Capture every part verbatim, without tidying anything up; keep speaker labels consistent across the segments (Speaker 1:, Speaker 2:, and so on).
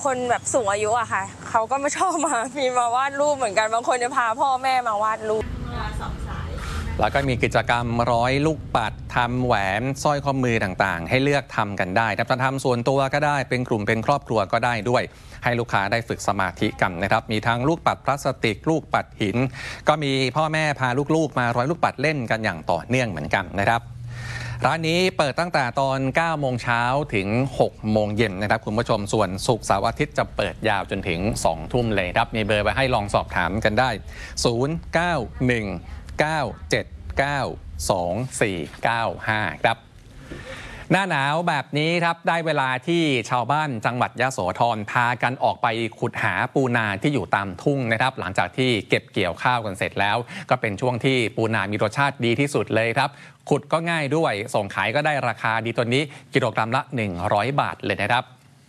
Speaker 1: คนแบบสูงอายุอะค่ะเขาก็ไม่ชอบมามีมาวาดรูปเหมือนกันบางคนจะพาพ่อแม่มาวาดรูป
Speaker 2: แล้วก็มีกิจกรรมร้อยลูกปัดทำแหวนสร้อยข้อมือต่างๆให้เลือกทำกันได้จะทำส่วนตัวก็ได้เป็นกลุ่มเป็นครอบครัวก็ได้ด้วยให้ลูกค้าได้ฝึกสมาธิกันนะครับมีทั้งลูกปัดพลาสติกลูกปัดหินก็มีพ่อแม่พาลูกๆมาร้อยลูกปัดเล่นกันอย่างต่อเนื่องเหมือนกันนะครับร้านนี้เปิดตั้งแต่ตอนเก้าโมงเช้าถึงหกโมงเย็นนะครับคุณผู้ชมส่วนศุกร์เสาร์อาทิตย์จะเปิดยาวจนถึงสองทุ่มเลยครับมีเบอร์ไว้ให้ลองสอบถามกันได้ศูนย์ เก้า หนึ่ง เก้า เจ็ด เก้า สอง สี่ เก้า ห้าครับหน้าหนาวแบบนี้ครับได้เวลาที่ชาวบ้านจังหวัดยโสธรพากันออกไปขุดหาปูนาที่อยู่ตามทุ่งนะครับหลังจากที่เก็บเกี่ยวข้าวกันเสร็จแล้วก็เป็นช่วงที่ปูนามีรสชาติดีที่สุดเลยครับขุดก็ง่ายด้วยส่งขายก็ได้ราคาดีตัวนี้กิโลกรัมละหนึ่งร้อยบาทเลยนะครับ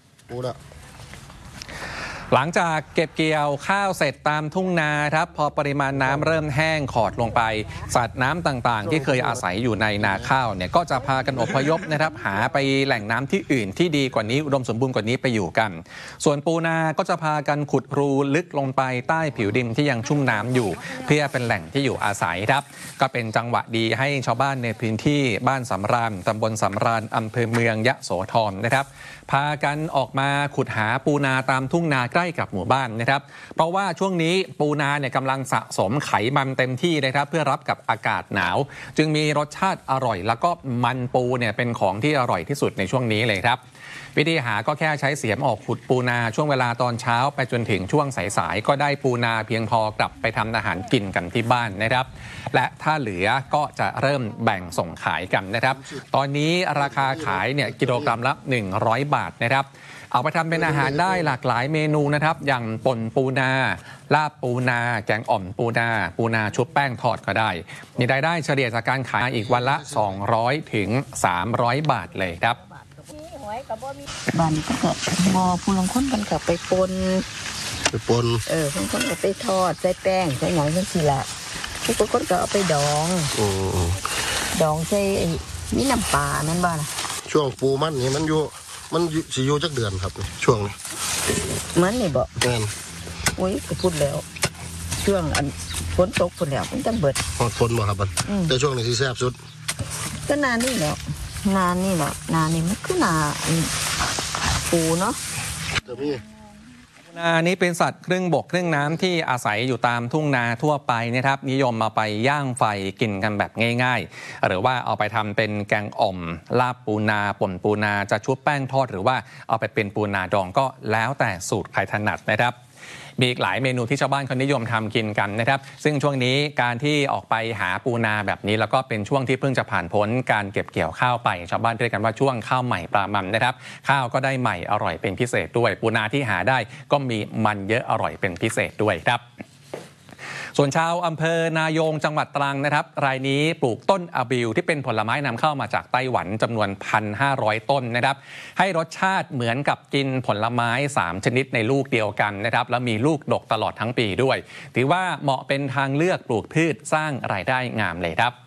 Speaker 2: หลังจากเก็บเกี่ยวข้าวเสร็จตามทุ่งนาครับพอปริมาณน้ำเริ่มแห้งขอดลงไปสัตว์น้ำต่างๆที่เคยอาศัยอยู่ในนาข้าวเนี่ยก็จะพากันอพยพนะครับหาไปแหล่งน้ำที่อื่นที่ดีกว่านี้อุดมสมบูรณ์กว่านี้ไปอยู่กันส่วนปูนาก็จะพากันขุดรูลึกลงไปใต้ผิวดินที่ยังชุ่มน้ำอยู่เพื่อเป็นแหล่งที่อยู่อาศัยครับก็เป็นจังหวะดีให้ชาวบ้านในพื้นที่บ้านสำราญตำบลสำราญอำเภอเมืองยโสธรนะครับพากันออกมาขุดหาปูนาตามทุ่งนาใกล้กับหมู่บ้านนะครับเพราะว่าช่วงนี้ปูนาเนี่ยกำลังสะสมไขมันเต็มที่นะครับเพื่อรับกับอากาศหนาวจึงมีรสชาติอร่อยแล้วก็มันปูเนี่ยเป็นของที่อร่อยที่สุดในช่วงนี้เลยครับวิธีหาก็แค่ใช้เสียมออกขุดปูนาช่วงเวลาตอนเช้าไปจนถึงช่วงสายๆก็ได้ปูนาเพียงพอกลับไปทำอาหารกินกันที่บ้านนะครับและถ้าเหลือก็จะเริ่มแบ่งส่งขายกันนะครับตอนนี้ราคาขายเนี่ยกิโลกรัมละหนึ่งร้อยบาทนะครับเอาไปทำเป็นอาหารได้หลากหลายเมนูนะครับอย่างป่นปูนาลาบปูนาแกงอ่อมปูนาปูนาชุบแป้งทอดก็ได้มีรายได้เฉลี่ยจากการขายอีกวันละสองร้อยถึงสามร้อยบาทเลยครับ
Speaker 3: บ้านก็แบบมอผู้ลังคนกันกับไปปน
Speaker 4: ไปปน
Speaker 3: เออคนคนก็ไปทอดใส่แป้งใส่หนังจังซี่ล่ะผู้คนก็เอาไปดอง
Speaker 4: อือ
Speaker 3: ดองใส่มีน้ำปลาแม่นบ่ล่ะ
Speaker 4: ช่วงปูมันนี่มันอยู่มันสิอยู่จักเดือนครับช่วงนี้
Speaker 3: มันนี่บ่
Speaker 4: แม่น
Speaker 3: โอ้ยก็พูดแล้วช่วงอันฝนตกพุ่นแล้วมันจังเบิด
Speaker 4: ฮอดฝนบ่ครับบัดแต่ช่วงนี้สิแซ่บสุด
Speaker 3: ก็นานนี่แล้วนานนี่แหละนานนี่มันคือนาปูเนาะ
Speaker 4: แต่พี่
Speaker 2: นานี้เป็นสัตว์ครึ่งบกครึ่งน้ำที่อาศัยอยู่ตามทุ่งนาทั่วไปนะครับนิยมมาไปย่างไฟกินกันแบบง่ายๆหรือว่าเอาไปทำเป็นแกงอ่อมลาบปูนาป่นปูนาจะชุบแป้งทอดหรือว่าเอาไปเป็นปูนาดองก็แล้วแต่สูตรใครถนัดนะครับมีอีกหลายเมนูที่ชาวบ้านเขานิยมทำกินกันนะครับซึ่งช่วงนี้การที่ออกไปหาปูนาแบบนี้แล้วก็เป็นช่วงที่เพิ่งจะผ่านพ้นการเก็บเกี่ยวข้าวไปชาวบ้านเรียกกันว่าช่วงข้าวใหม่ปลามันนะครับข้าวก็ได้ใหม่อร่อยเป็นพิเศษด้วยปูนาที่หาได้ก็มีมันเยอะอร่อยเป็นพิเศษด้วยครับส่วนชาวอำเภอนายงจังหวัดตรังนะครับรายนี้ปลูกต้นอะบิวที่เป็นผลไม้นำเข้ามาจากไต้หวันจำนวน หนึ่งพันห้าร้อย ต้นนะครับให้รสชาติเหมือนกับกินผลไม้สามชนิดในลูกเดียวกันนะครับแล้วมีลูกดกตลอดทั้งปีด้วยถือว่าเหมาะเป็นทางเลือกปลูกพืชสร้างรายได้งามเลยครับ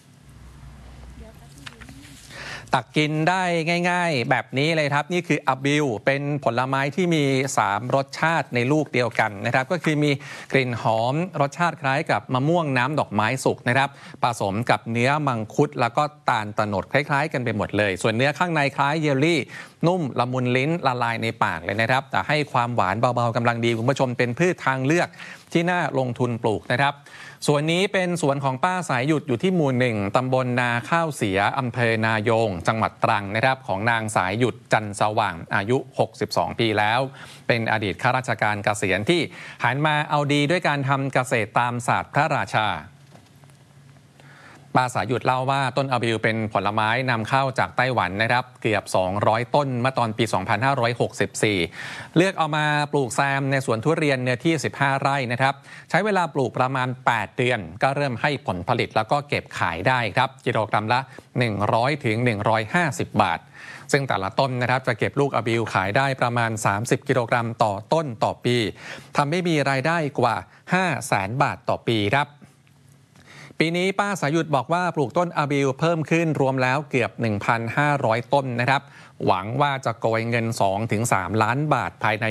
Speaker 2: ตักกินได้ง่ายๆแบบนี้เลยครับนี่คืออะบิวเป็นผลไม้ที่มีสามรสชาติในลูกเดียวกันนะครับก็คือมีกลิ่นหอมรสชาติคล้ายกับมะม่วงน้ำดอกไม้สุกนะครับผสมกับเนื้อมังคุดแล้วก็ตาลตะโนดคล้ายๆกันไปหมดเลยส่วนเนื้อข้างในคล้ายเยลลี่นุ่มละมุนลิ้นละลายในปากเลยนะครับแต่ให้ความหวานเบาๆกำลังดีคุณผู้ชมเป็นพืชทางเลือกที่น่าลงทุนปลูกนะครับส่วนนี้เป็นสวนของป้าสายหยุดอยู่ที่หมู่หนึ่งตำบลนาข้าวเสียอำเภอนายงจังหวัดตรังนะครับของนางสายหยุดจันสว่างอายุหกสิบสองปีแล้วเป็นอดีตข้าราชการเกษียณที่หันมาเอาดีด้วยการทำเกษตรตามศาสตร์พระราชาป้าสายหยุดเล่าว่าต้นอะบิวเป็นผลไม้นำเข้าจากไต้หวันนะครับเกือบสองร้อยต้นเมื่อตอนปีสองพันห้าร้อยหกสิบสี่เลือกเอามาปลูกแซมในสวนทุเรียนเนื้อที่สิบห้าไร่นะครับใช้เวลาปลูกประมาณแปดเดือนก็เริ่มให้ผลผลิตแล้วก็เก็บขายได้ครับกิโลกรัมละหนึ่งร้อยถึงหนึ่งร้อยห้าสิบบาทซึ่งแต่ละต้นนะครับจะเก็บลูกอะบิวขายได้ประมาณสามสิบกิโลกรัมต่อต้นต่อปีทำให้มีรายได้กว่าห้าแสนบาทต่อปีครับปีนี้ป้าสายหยุดบอกว่าปลูกต้นอะบิวเพิ่มขึ้นรวมแล้วเกือบ หนึ่งพันห้าร้อย ต้นนะครับหวังว่าจะโกยเงิน สองถึงสาม ล้านบาทภายใน